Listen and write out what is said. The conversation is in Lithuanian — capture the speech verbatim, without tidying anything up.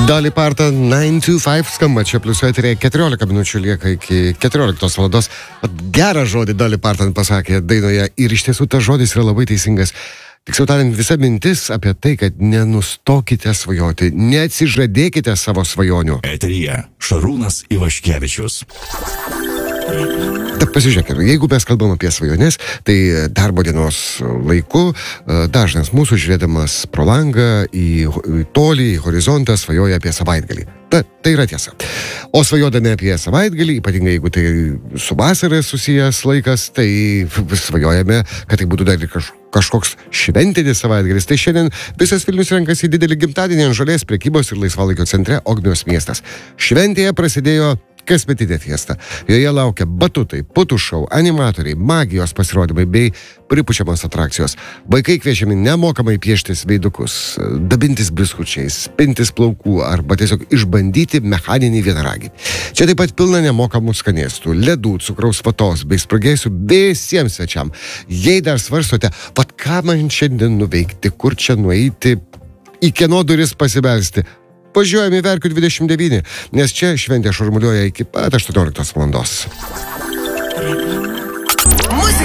Dolly Parton nine two five skamba čia plius eterėje, keturiolika minučių lieka iki keturioliktos valandos. Gerą žodį Dolly Parton pasakė dainoje ir iš tiesų tas žodis yra labai teisingas. Tiksliau tariant, visa mintis apie tai, kad nenustokite svajoti, neatsižadėkite savo svajonių. Eteryje Šarūnas Ivaškevičius. Tad pasižiūrėkime, jeigu mes kalbam apie svajones, tai darbo dienos laiku dažnas mūsų žiūrėdamas pro langą į tolį, į horizontą svajoja apie savaitgalį. Ta, tai yra tiesa. O svajodami apie savaitgalį, ypatingai jeigu tai su vasara susijęs laikas, tai svajojame, kad tai būtų dar kaž, kažkoks šventinis savaitgalis. Tai šiandien visas Vilnius renkasi į didelį gimtadienį ant Žolės prekybos ir laisvalaikio centre Ogmios miestas. Šventėje prasidėjo kasmetinė fiesta. Joje laukia batutai, putų šou, animatoriai, magijos pasirodymai bei pripučiamos atrakcijos. Vaikai kviečiami nemokamai pieštis veidukus, dabintis biskučiais, pintis plaukų arba tiesiog išbandyti mechaninį vienaragį. Čia taip pat pilna nemokamų skanėstų, ledų, cukraus vatos bei spragėsių visiems svečiam. Jei dar svarstote, pat ką man šiandien nuveikti, kur čia nueiti, į kieno duris pasibelsti, važiuojame į Verkių dvidešimt devyni, nes čia šventė šurmuliuoja iki pat aštuonioliktos valandos.